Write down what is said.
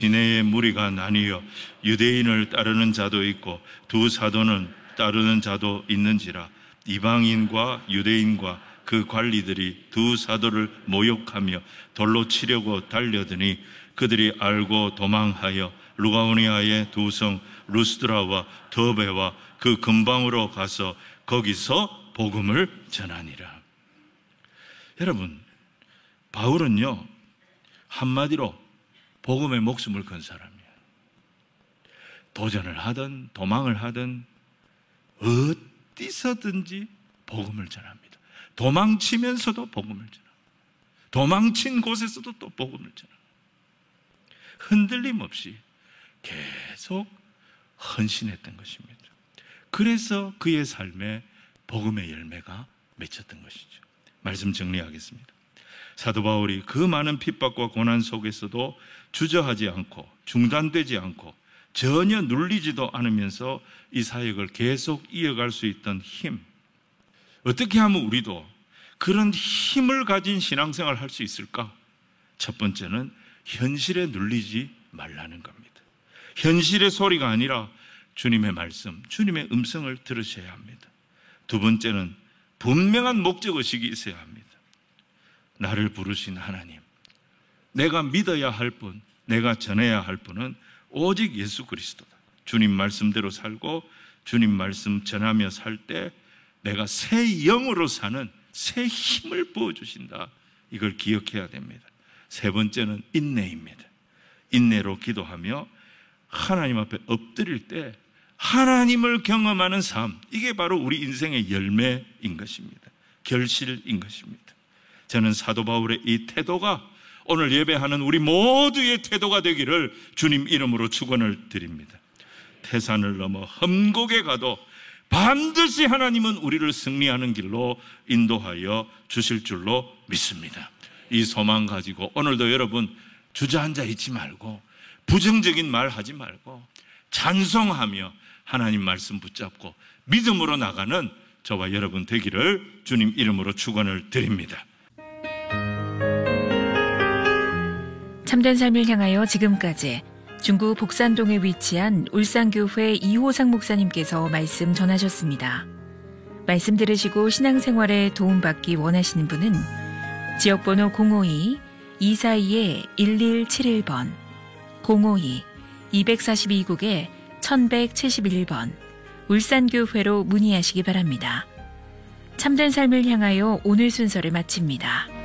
시내의 무리가 나뉘어 유대인을 따르는 자도 있고 두 사도는 따르는 자도 있는지라. 이방인과 유대인과 그 관리들이 두 사도를 모욕하며 돌로 치려고 달려드니 그들이 알고 도망하여 루가오니아의 두 성 루스드라와 더베와 그 근방으로 가서 거기서 복음을 전하니라. 여러분, 바울은요, 한마디로 복음에 목숨을 건 사람이에요. 도전을 하든 도망을 하든 어디서든지 복음을 전합니다. 도망치면서도 복음을 전합니다. 도망친 곳에서도 또 복음을 전합니다. 흔들림 없이 계속 헌신했던 것입니다. 그래서 그의 삶에 복음의 열매가 맺혔던 것이죠. 말씀 정리하겠습니다. 사도 바울이 그 많은 핍박과 고난 속에서도 주저하지 않고 중단되지 않고 전혀 눌리지도 않으면서 이 사역을 계속 이어갈 수 있던 힘, 어떻게 하면 우리도 그런 힘을 가진 신앙생활을 할 수 있을까? 첫 번째는 현실에 눌리지 말라는 겁니다. 현실의 소리가 아니라 주님의 말씀, 주님의 음성을 들으셔야 합니다. 두 번째는 분명한 목적의식이 있어야 합니다. 나를 부르신 하나님, 내가 믿어야 할 분, 내가 전해야 할 분은 오직 예수 그리스도다. 주님 말씀대로 살고 주님 말씀 전하며 살 때 내가 새 영으로 사는 새 힘을 부어주신다. 이걸 기억해야 됩니다. 세 번째는 인내입니다. 인내로 기도하며 하나님 앞에 엎드릴 때 하나님을 경험하는 삶, 이게 바로 우리 인생의 열매인 것입니다. 결실인 것입니다. 저는 사도 바울의 이 태도가 오늘 예배하는 우리 모두의 태도가 되기를 주님 이름으로 축원을 드립니다. 태산을 넘어 험곡에 가도 반드시 하나님은 우리를 승리하는 길로 인도하여 주실 줄로 믿습니다. 이 소망 가지고 오늘도 여러분 주저앉아 있지 말고 부정적인 말 하지 말고 찬송하며 하나님 말씀 붙잡고 믿음으로 나가는 저와 여러분 되기를 주님 이름으로 축원을 드립니다. 참된 삶을 향하여 지금까지 중구 복산동에 위치한 울산교회 이호상 목사님께서 말씀 전하셨습니다. 말씀 들으시고 신앙생활에 도움받기 원하시는 분은 지역번호 052-242-1171번 052-242국에 1171번 울산교회로 문의하시기 바랍니다. 참된 삶을 향하여 오늘 순서를 마칩니다.